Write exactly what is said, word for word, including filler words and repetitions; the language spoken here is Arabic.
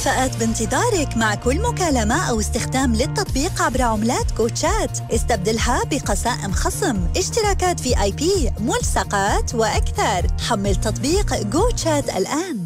مكافآت بانتظارك مع كل مكالمة أو استخدام للتطبيق عبر عملات كوتشات. استبدلها بقسائم خصم، اشتراكات في آي بي، ملصقات وأكثر. حمل تطبيق كوتشات الآن.